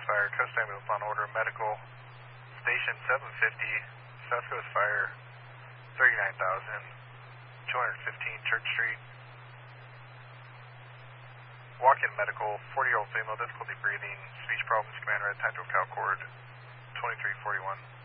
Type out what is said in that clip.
Fire, Coast Ambulance on order, medical, Station 750, South Coast Fire, 39,215 Church Street. Walk-in medical, 40-year-old female, difficulty breathing, speech problems, command red, tactical cal cord, 2341.